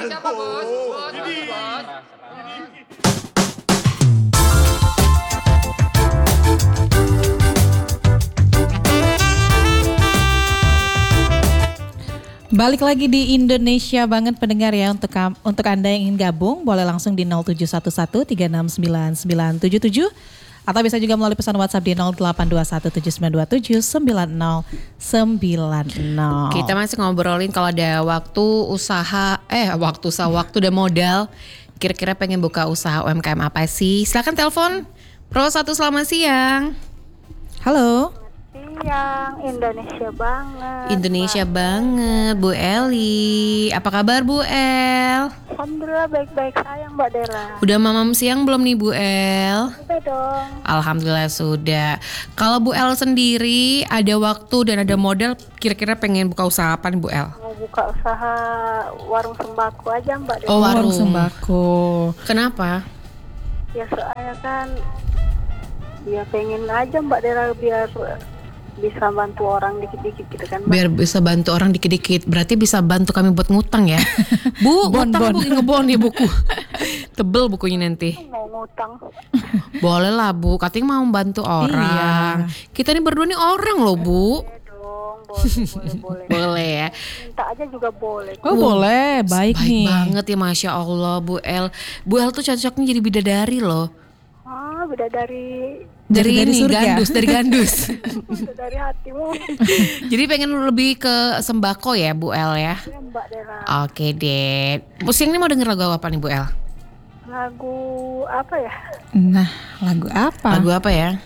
Siapa bos? Bos, bos. Balik lagi di Indonesia banget pendengar ya, untuk Anda yang ingin gabung boleh langsung di 0711399977 atau bisa juga melalui pesan WhatsApp di 082179279090. Kita masih ngobrolin kalau ada waktu dan modal, kira-kira pengen buka usaha UMKM apa sih? Silakan telepon Pro 1, selamat siang. Halo. Siang, Indonesia banget. Indonesia banget, Bu Eli. Apa kabar Bu El? Alhamdulillah baik-baik sayang Mbak Dela. Udah mamam siang belum nih Bu El? Udah dong. Alhamdulillah sudah. Kalau Bu El sendiri ada waktu dan ada modal, kira-kira pengen buka usaha apa nih Bu El? Mau buka usaha warung sembako aja Mbak Dela. Oh, Warung sembako. Kenapa? Ya soalnya kan ya pengen aja Mbak Dela biar bisa bantu orang dikit-dikit gitu kan Mbak. Biar bisa bantu orang dikit-dikit. Berarti bisa bantu kami buat ngutang ya. Bu, ngutang Bu, ngebon ya buku. Tebel bukunya nanti. Mau ngutang. Boleh lah Bu, katanya mau bantu orang. Iya. Kita nih berdua nih orang loh Bu. Ya dong, boleh. Boleh ya. Minta aja juga boleh. Oh boleh, baik nih. banget ya, Masya Allah Bu El. Bu El tuh cocoknya jadi bidadari loh. Beda dari Dari ini, surga. dari gandus. dari hatimu Jadi pengen lebih ke sembako ya Bu El ya. ya Mbak Dela. Oke deh. Pusing nih mau denger lagu apa nih Bu El? Lagu apa ya? Nah, lagu apa? Lagu apa ya?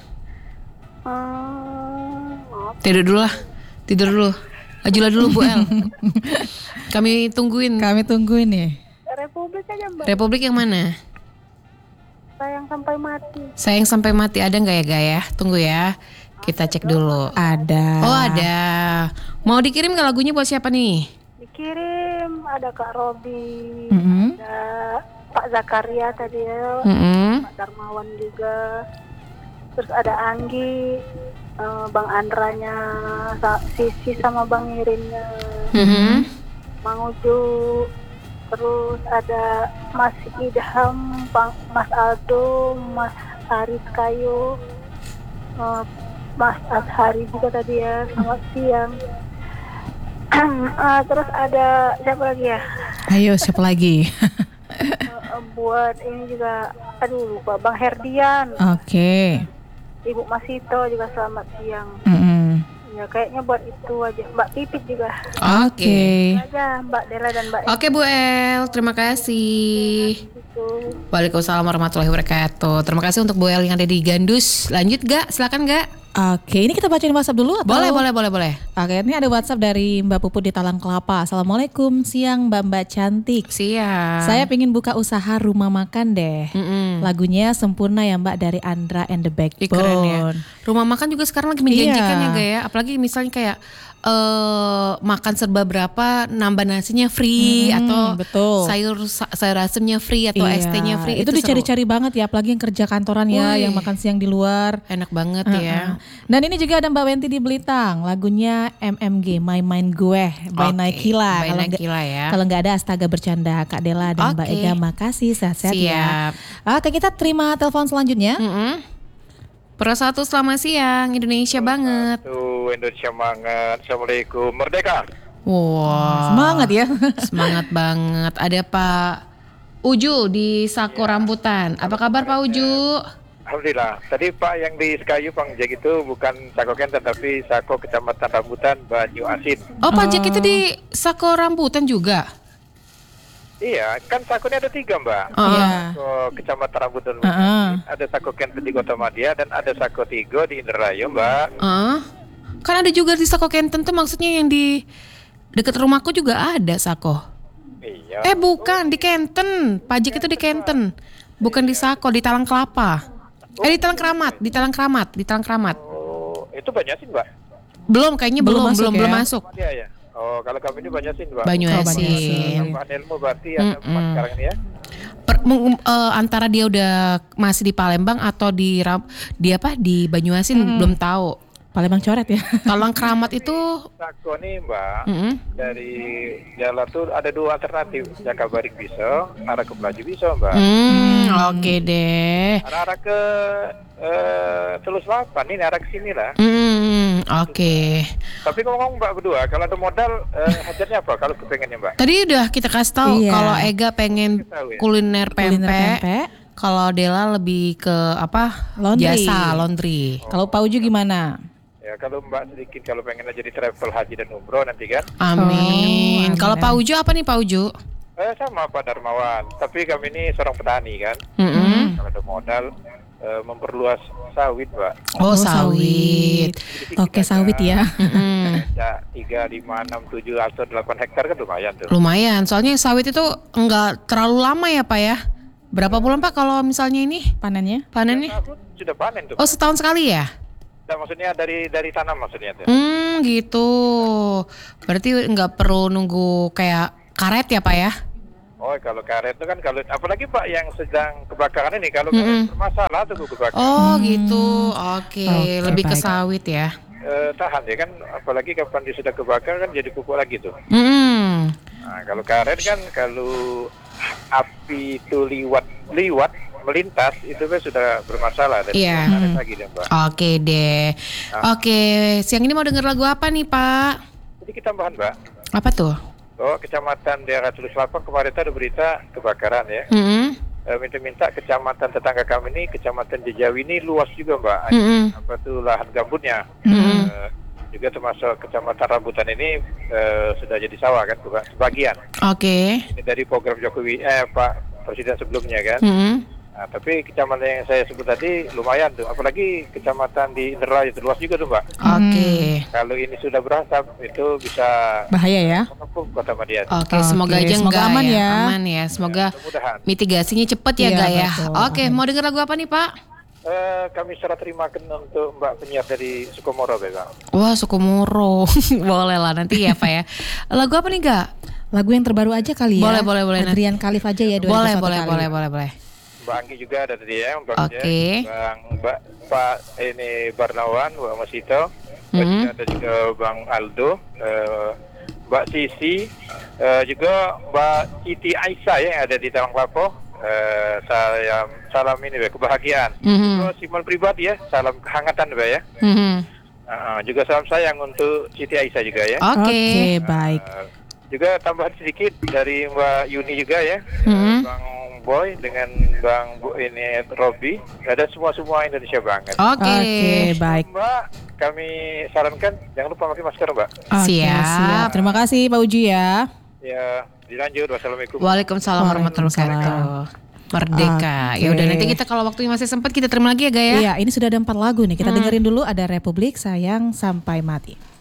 Apa? Tidur dulu lah. Tidur dulu. Ajulah dulu Bu El. Kami tungguin. Kami tungguin nih. Republik aja Mbak. Republik yang mana? Sayang sampai mati. Sayang sampai mati ada nggak ya Gaya? Tunggu ya. Kita cek dulu. Ada. Oh ada. Mau dikirim nggak lagunya buat siapa nih? Dikirim ada Kak Robi, Mm-mm. ada Pak Zakaria tadi ya, Pak Darmawan juga. Terus ada Anggi, Bang Andranya, Sisi sama Bang Irinnya, Mang Uju. Terus ada Mas Idham, Mas Aldo, Mas Haris Kayu, Mas Azhari juga tadi ya, selamat siang. Terus ada siapa lagi ya? Ayo siapa lagi? Buat ini juga, aduh lupa, Bang Herdian, Oke. Ibu Masito juga selamat siang. Mm-mm. Ya kayaknya buat itu aja. Mbak Pipit juga. Oke. Aja Mbak Dela dan Mbak Oke Bu El, terima kasih. itu. Waalaikumsalam warahmatullahi wabarakatuh. Terima kasih untuk Bu El yang ada di Gandus. Lanjut gak? Silakan gak? Oke, ini kita bacain WhatsApp dulu atau? Boleh. Oke, ini ada WhatsApp dari Mbak Puput di Talang Kelapa. Assalamualaikum, siang Mbak cantik. Siap. Saya pengen buka usaha rumah makan deh. Lagunya Sempurna ya Mbak dari Andra and the Backbone. Keren ya. Rumah makan juga sekarang lagi menjanjikan Iya. ya Gak ya? Apalagi misalnya kayak makan serba berapa nambah nasinya free atau betul. sayur asemnya free atau Iya, ST-nya free. itu seru. dicari-cari banget ya, apalagi yang kerja kantoran ya, Wih. yang makan siang di luar. Enak banget ya. Dan ini juga ada Mbak Wenti di Belitang, lagunya MMG My Mind Gue by Oke, Naikila. by Kalau nggak- Naikila ya. Kalau nggak ada Astaga Bercanda, Kak Dela dan Mbak Oke. Ega, makasih sehat-sehat ya. Siap. Oke, kita terima telepon selanjutnya. Pro 1, selamat siang, Indonesia banget. Tuh Indonesia banget. Assalamualaikum. Merdeka. Wow. Semangat ya. Semangat banget. Ada Pak Uju di Sako Rambutan. Apa kabar Pak Uju? Alhamdulillah. Tadi Pak yang di Sekayu Bang Jack itu bukan Sako Kenten tapi Sako Kecamatan Rambutan Banyu Asin. Oh, pajak itu di Sako Rambutan juga? Iya, kan sakonya ada 3 Mbak. Iya. Sako Kecamatan Rambutan ada Sako Kenten di Kota Madia dan ada Sako Tigo di Indramayu Mbak. Kan ada juga di Sako Kenten tuh, maksudnya yang di dekat rumahku juga ada Sako. Iya. Bukan di Kenten. Pajak itu di Kenten. Bukan di Sako, di Talang Kelapa. Di Talang Keramat. Oh, itu Banyasin Mbak. Belum, kayaknya Belum belum masuk ya? masuk. Iya ya. Oh, kalau kami ini Banyasin Mbak. Banyuasin. Pak Nelmo berarti ada 4 sekarang ini ya. Antara dia udah masih di Palembang atau di Banyuasin belum tahu. Palembang coret ya. Talang Keramat itu Sako nih Mbak, mm-mm. dari jalan tuh ada dua alternatif. Jakabaring bisa, arah ke Pelaju bisa Mbak. Oke deh. Arah ke Telus Lapan, ini arah ke sini lah. Oke. Tapi ngomong Mbak berdua, kalau ada modal hajarnya apa kalau kepengennya Mbak? Tadi udah kita kasih tahu Iya. kalau Ega pengen Tahu ya? kuliner Kuliner pempek. pempek. Kalau Dela lebih ke apa? Laundry. Jasa laundry. Kalau Pak Uju gimana? Ya kalau Mbak sedikit kalau pengen jadi travel haji dan umroh nanti kan? Amin. amin. Kalau Pak Uju apa nih Pak Uju? Sama Pak Darmawan, tapi kami ini seorang petani kan. Kalau ada modal memperluas sawit Mbak. Oh, sawit. Oke, sawit ya. Ya 3, 5, 6, 7 atau 8 hektar kan lumayan tuh. Lumayan. Soalnya sawit itu enggak terlalu lama ya Pak ya. Berapa bulan Pak kalau misalnya ini Panennya? panennya? Tahun sudah panen tuh. Oh, setahun sekali ya? Nah, maksudnya dari tanam maksudnya tuh. Gitu. Berarti nggak perlu nunggu kayak karet ya Pak ya? Oh kalau karet itu kan kalau apalagi Pak yang sedang kebakaran ini kalau karet bermasalah tuh kebakaran. Oh gitu. Oke. Oke, Lebih ke baik. sawit ya. Tahan ya kan, apalagi kapan dia sudah kebakar kan jadi pupuk lagi tuh. Nah, kalau karet kan kalau api itu liwat melintas itu kan sudah bermasalah dan Iya. karet lagi deh Mbak. Oke deh. Oke. Siang ini mau denger lagu apa nih Pak? Jadi kita tambahan Mbak, Apa tuh? bahwa kecamatan daerah Tulus Lapang kemarin itu ada berita kebakaran ya. Minta-minta kecamatan tetangga kami ini, kecamatan Jejawi ini luas juga Mbak. Apa tuh lahan gambutnya. Juga termasuk kecamatan Rambutan ini sudah jadi sawah kan, bukan sebagian. Oke. Ini dari program Jokowi Pak Presiden sebelumnya kan. Nah, tapi kecamatan yang saya sebut tadi lumayan tuh, apalagi kecamatan di Indralaya itu luas juga tuh Mbak. Oke. Kalau ini sudah berasap itu bisa Bahaya ya. mengepung Kota Madiun. Oke, semoga Oke, aja semoga enggak aman ya. ya. Aman ya. Semoga Mudah-mudahan. mitigasinya cepet ya, Iya, Ga ya. betul. Oke, mau denger lagu apa nih, Pak? Kami serah terimakan untuk Mbak penyiar dari Sukomoro, Bang. Wah, Sukomoro. Boleh lah nanti ya, Pak ya. Lagu apa nih, Ga? Lagu yang terbaru aja kali ya. Boleh. Adrian Khalif aja ya. 2001 Boleh. kali. Mbak Anggi juga ada tadi ya, Mbak Oke. Pak ini Barnawan, Mbak Masito, ada juga Bang Aldo, Mbak Sisi, juga Mbak Siti Aisyah ya yang ada di Talang Papo. Salam ini kebahagiaan. Juga Simon pribadi ya, salam kehangatan ya. Juga salam sayang untuk Siti Aisyah juga ya. Oke. Baik. Juga tambahan sedikit dari Mbak Yuni juga ya, Bang Boy dengan Bang ini Robi, ada semua Indonesia banget. Oke. Baik. Mbak, kami sarankan jangan lupa pakai masker Mbak. Oke, Siap. Terima kasih Pak Uju ya. Ya, dilanjut. Wassalamualaikum. Waalaikumsalam warahmatullahi wabarakatuh. Merdeka. Oke. Ya udah nanti kita kalau waktunya masih sempat kita terima lagi ya, Ga ya. Iya, ini sudah ada 4 lagu nih. Kita dengerin dulu, ada Republik Sayang Sampai Mati.